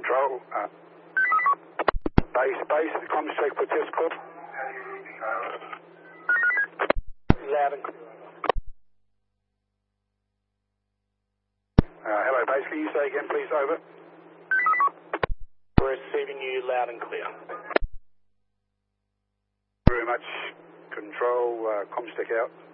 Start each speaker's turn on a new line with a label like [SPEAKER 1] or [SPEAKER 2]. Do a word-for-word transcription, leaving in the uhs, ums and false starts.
[SPEAKER 1] Control. Uh, base, base, comms check for test call. Loud and clear. Uh, hello, base. Can you say again, please? Over.
[SPEAKER 2] We're receiving you loud and clear.
[SPEAKER 1] Very much. Control. Uh, comms check out.